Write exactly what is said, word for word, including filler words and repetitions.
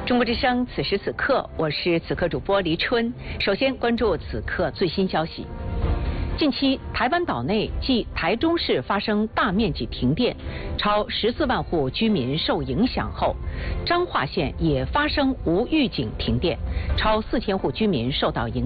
中国之声，此时此刻，我是此刻主播黎春。首先关注此刻最新消息。近期，台湾岛内继台中市发生大面积停电，超十四万户居民受影响后，彰化县也发生无预警停电，超四千户居民受到影响。